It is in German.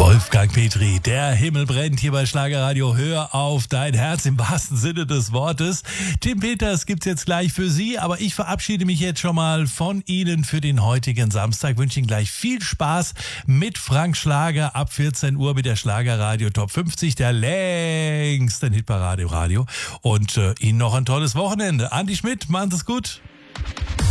Wolfgang Petri, der Himmel brennt hier bei Schlagerradio. Hör auf dein Herz im wahrsten Sinne des Wortes. Tim Peters gibt's jetzt gleich für Sie, aber ich verabschiede mich jetzt schon mal von Ihnen für den heutigen Samstag. Wünsche Ihnen gleich viel Spaß mit Frank Schlager ab 14 Uhr mit der Schlagerradio Top 50, der längsten Hitparade im Radio. Und Ihnen noch ein tolles Wochenende. Andi Schmidt, machen Sie es gut.